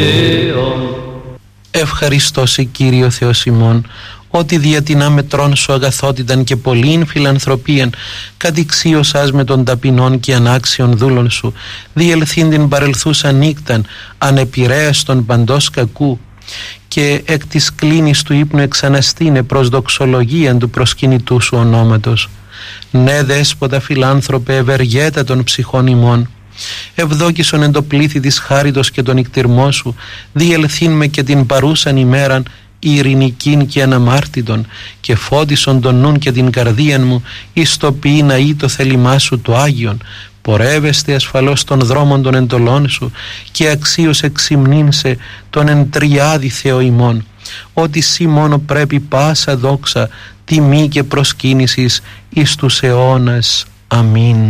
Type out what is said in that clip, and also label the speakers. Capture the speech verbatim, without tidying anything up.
Speaker 1: Ευχαριστώ σε Κύριο Θεός ημών, ότι δια την άμετρον σου αγαθότηταν και πολλήν φιλανθρωπίαν κατηξίωσας με των ταπεινών και ανάξιων δούλων σου, διελθύν την παρελθούσα νύκταν ανεπηρέαστον παντός κακού, και εκ της κλίνης του ύπνου εξαναστήνε προς δοξολογίαν του προσκυνητού σου ονόματος. Ναι, δέσποτα φιλάνθρωπε, ευεργέτα των ψυχών ημών, ευδόκησον εν το πλήθη της χάριτος και τον ικτυρμό σου, διελθύν με και την παρούσαν ημέραν ειρηνικήν και αναμάρτητον, και φώτισον τον νουν και την καρδίαν μου εις το ποιή να ή το θέλημά σου το Άγιον. Πορεύεστε ασφαλώς των δρόμων των εντολών σου, και αξίως εξυμνήνσε τον εν τριάδη Θεό ημών, ότι σύ μόνο πρέπει πάσα δόξα, τιμή και προσκύνησης εις τους αιώνας. Αμήν.